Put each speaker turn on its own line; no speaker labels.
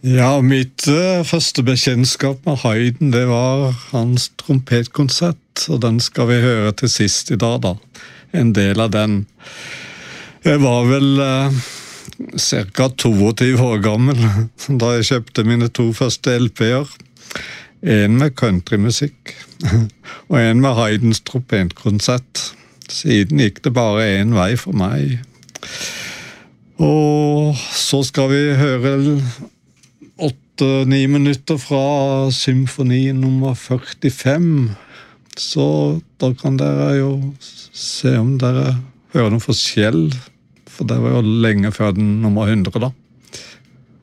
Ja, mitt første bekjentskap med Haydn, det var hans trompetkonsert, og den skal vi høre til sist i dag da. En del av den. Jeg var vel cirka 22 år gammel da jeg kjøpte mine 2 første LP-er. En med countrymusikk, og en med Haydns trompetkonsert. Siden gikk det bare en vei for meg. Og så skal vi høre 8-9 minutter fra symfoni nummer 45. Så da kan dere jo se om dere hører noe forskjell, for det var jo lenge før den nummer 100 da.